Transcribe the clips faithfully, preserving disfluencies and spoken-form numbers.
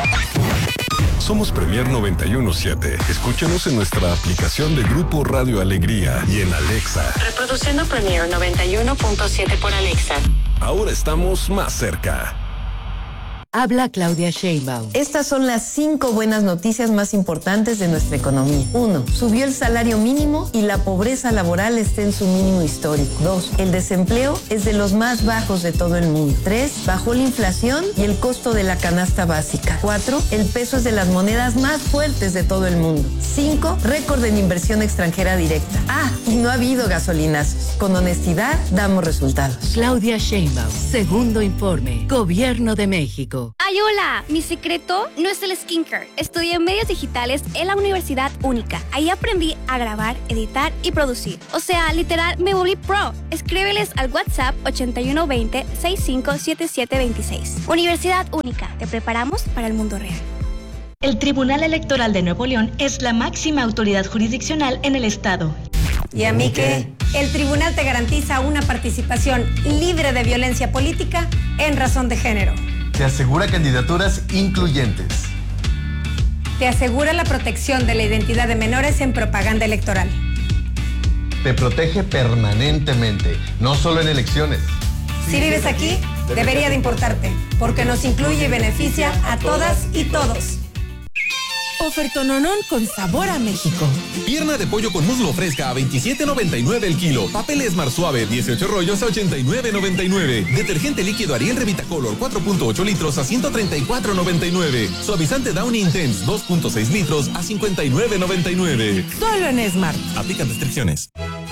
Somos Premier noventa y uno punto siete. Escúchanos en nuestra aplicación de Grupo Radio Alegría y en Alexa. Reproduciendo Premier noventa y uno punto siete por Alexa. Ahora estamos más cerca. Habla Claudia Sheinbaum. Estas son las cinco buenas noticias más importantes de nuestra economía. Uno, subió el salario mínimo y la pobreza laboral está en su mínimo histórico. Dos, el desempleo es de los más bajos de todo el mundo. Tres, bajó la inflación y el costo de la canasta básica. Cuatro, el peso es de las monedas más fuertes de todo el mundo. Cinco, récord en inversión extranjera directa. Ah, y no ha habido gasolinazos. Con honestidad, damos resultados. Claudia Sheinbaum, segundo informe, Gobierno de México. ¡Ay, hola! Mi secreto no es el skincare. Estudié medios digitales en la Universidad Única. Ahí aprendí a grabar, editar y producir. O sea, literal, me volví pro. Escríbeles al WhatsApp ochenta y uno veinte, sesenta y cinco setenta y siete veintiséis. Universidad Única. Te preparamos para el mundo real. El Tribunal Electoral de Nuevo León es la máxima autoridad jurisdiccional en el estado. ¿Y a mí qué? El tribunal te garantiza una participación libre de violencia política en razón de género. Te asegura candidaturas incluyentes. Te asegura la protección de la identidad de menores en propaganda electoral. Te protege permanentemente, no solo en elecciones. Si vives aquí, debería de importarte, porque nos incluye y beneficia a todas y todos. Ofertononón con sabor a México. Pierna de pollo con muslo fresca a veintisiete noventa y nueve el kilo. Papel Esmar suave, dieciocho rollos a ochenta y nueve noventa y nueve. Detergente líquido Ariel Revitacolor cuatro punto ocho litros a ciento treinta y cuatro noventa y nueve. Suavizante Downy Intense dos punto seis litros a cincuenta y nueve noventa y nueve. Solo en Smart. Aplican restricciones.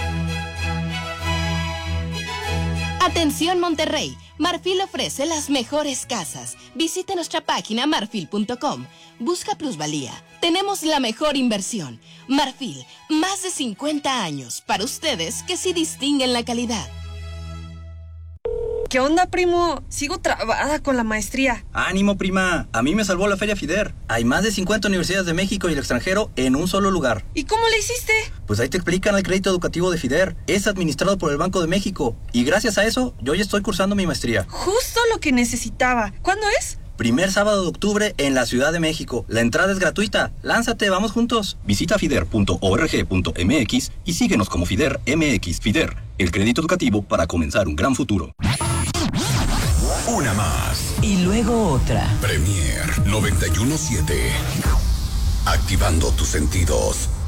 Atención Monterrey, Marfil ofrece las mejores casas. Visite nuestra página marfil punto com. Busca plusvalía. Tenemos la mejor inversión. Marfil, más de cincuenta años para ustedes que sí distinguen la calidad. ¿Qué onda, primo? Sigo trabada con la maestría. ¡Ánimo, prima! A mí me salvó la Feria FIDER. Hay más de cincuenta universidades de México y el extranjero en un solo lugar. ¿Y cómo le hiciste? Pues ahí te explican el crédito educativo de FIDER. Es administrado por el Banco de México. Y gracias a eso, yo ya estoy cursando mi maestría. Justo lo que necesitaba. ¿Cuándo es? Primer sábado de octubre en la Ciudad de México. La entrada es gratuita. Lánzate, vamos juntos. Visita fider punto org punto mx y síguenos como FIDER M X. FIDER, el crédito educativo para comenzar un gran futuro. Una más. Y luego otra. Premier noventa y uno punto siete. Activando tus sentidos.